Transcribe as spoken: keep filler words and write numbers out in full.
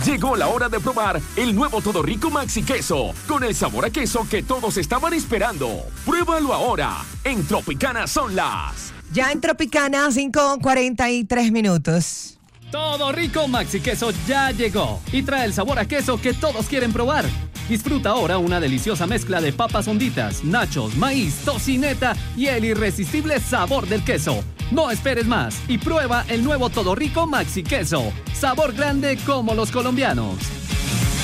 Llegó la hora de probar el nuevo Todo Rico Maxi Queso, con el sabor a queso que todos estaban esperando. Pruébalo ahora. En Tropicana son las... Ya en Tropicana, cinco cuarenta y tres minutos. Todo Rico Maxi Queso ya llegó y trae el sabor a queso que todos quieren probar. Disfruta ahora una deliciosa mezcla de papas honditas, nachos, maíz, tocineta y el irresistible sabor del queso. No esperes más y prueba el nuevo Todo Rico Maxi Queso. Sabor grande como los colombianos.